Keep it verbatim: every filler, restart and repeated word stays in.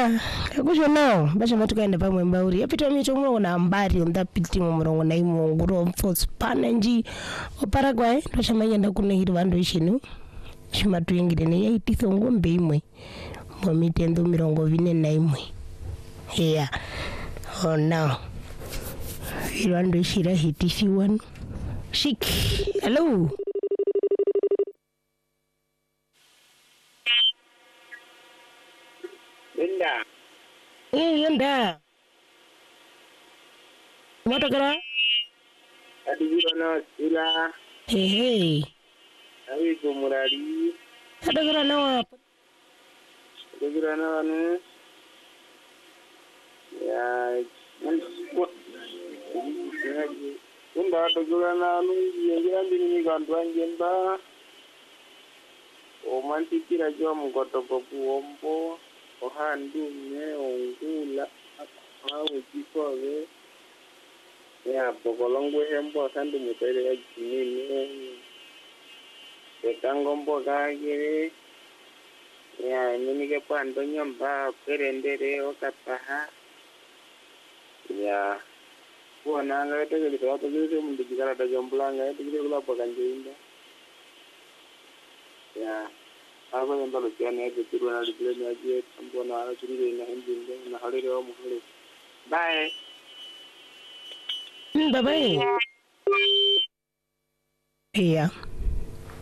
ya kusho nao basha matukaenda pamwe mbauri yapita micho mwo na mbari onda piti mu murongo na imo nguro force panenji oparaguay twashamanya kuna hiri vandu ishinu shimatu yengire ne yaititho ngombe imwe mo mitendo mirongo vine na imwe yeah oh no vandu ishira hitisi one shik hello Linda. Eh, Linda. Moto kera? Adi gurana sila. Hey, hey. Abi gumurali. Ada kera nawa? Ada gurana anu. Ya, Linda ada gurana anu. Yang jangan dini gantuan jemba. O manti kira jom koto kopu ompo. Ohandume ongula au jikove ya pokolongwe hembo sandu mutere ya jinini ekangombo kagere ya nini ke pando nyamba perendere okapaha ya kuona nga ete kali sabato kile mundu jikara da jombulanga ete kile kula pakanje ya Aba yang baru kian ya betul ada di dalam aja, ampunan ada curi dengan hembing dan hari dia mau hari. Bye. Bye bye. Iya.